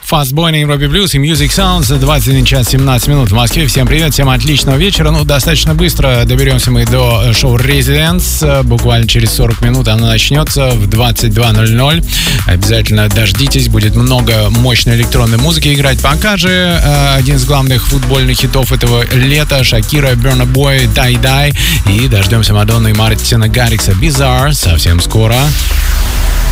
Fastboy на Европе Плюс и Music Sounds. 21 час 17 минут в Москве. Всем привет, всем отличного вечера. Достаточно быстро доберемся мы до шоу Residence. Буквально через 40 минут оно начнется в 22:00. Обязательно дождитесь, будет много мощной электронной музыки играть. Пока же один из главных футбольных хитов этого лета — Шакира, Burna Boy, Die Die. И дождемся Мадонны и Мартина Гаррикса Bizarre совсем скоро.